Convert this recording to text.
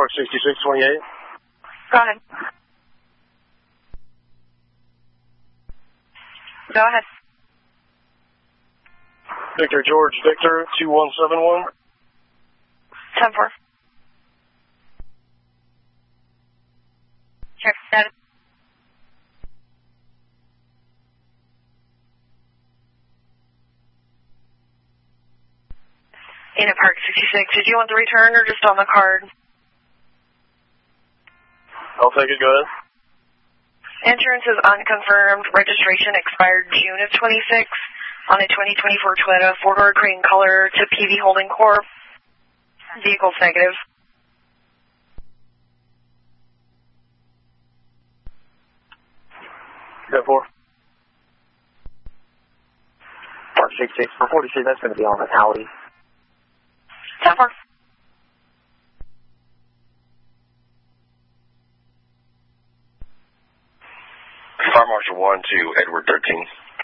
Park 6628. Go ahead. Go ahead. Victor George Victor 2171. 10-4. Check status. In at Park 66. Did you want the return or just on the card? I'll take it, go ahead. Insurance is unconfirmed. Registration expired June of 26 on a 2024 Toyota 4-door green color to PV Holding Corp. Vehicle's negative. Go for. Park 66 for 46, that's going to be on an Audi. 10-4. Fire Marshal 1 to Edward 13.